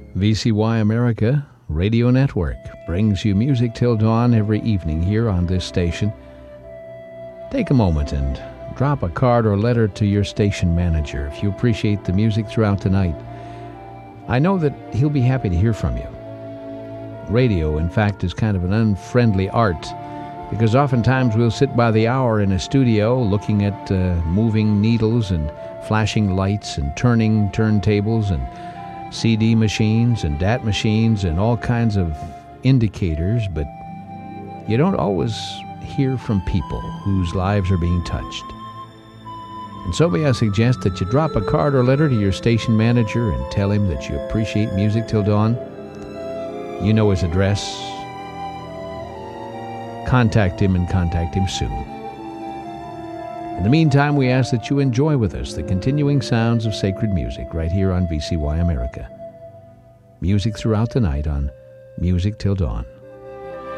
VCY America Radio Network brings you Music Till Dawn every evening here on this station. Take a moment and drop a card or letter to your station manager if you appreciate the music throughout the night. I know that he'll be happy to hear from you. Radio, in fact, is kind of an unfriendly art because oftentimes we'll sit by the hour in a studio looking at moving needles and flashing lights and turning turntables and CD machines and DAT machines and all kinds of indicators, but you don't always hear from people whose lives are being touched. And so may I suggest that you drop a card or letter to your station manager and tell him that you appreciate Music Till Dawn. You know his address. Contact him and contact him soon. In the meantime, we ask that you enjoy with us the continuing sounds of sacred music right here on VCY America. Music throughout the night on Music Till Dawn.